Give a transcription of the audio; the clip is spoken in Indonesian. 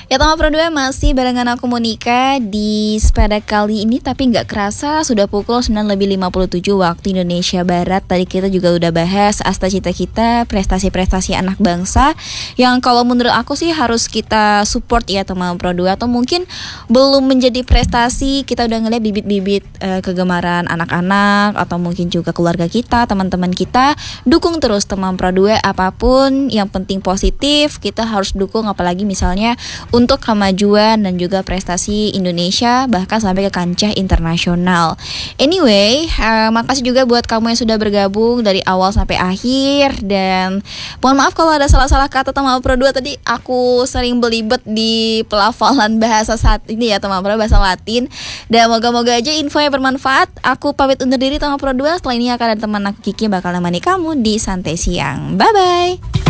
Ya Tama Pro 2 masih barengan aku Monica di sepeda kali ini. Tapi gak kerasa sudah pukul 9:57 waktu Indonesia Barat. Tadi kita juga udah bahas asta cita kita, prestasi-prestasi anak bangsa yang kalau menurut aku sih harus kita support ya Tama Pro 2. Atau mungkin belum menjadi prestasi, kita udah ngeliat bibit-bibit kegemaran anak-anak atau mungkin juga keluarga kita, teman-teman kita. Dukung terus Tama Pro 2, apapun yang penting positif kita harus dukung. Apalagi misalnya untuk kemajuan dan juga prestasi Indonesia bahkan sampai ke kancah internasional. Anyway, makasih juga buat kamu yang sudah bergabung dari awal sampai akhir. Dan mohon maaf kalau ada salah-salah kata Tama Pro 2. Tadi aku sering belibet di pelafalan bahasa saat ini ya Tama Pro, bahasa Latin. Dan moga-moga aja info yang bermanfaat. Aku pamit undur diri Tama Pro 2. Setelah ini akan ada teman aku Kiki bakal nemani kamu di Santai Siang. Bye-bye.